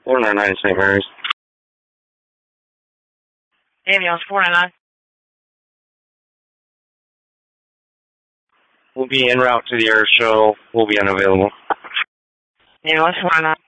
499 St. Mary's. Ambulance 499. We'll be en route to the air show. We'll be unavailable. Ambulance 499.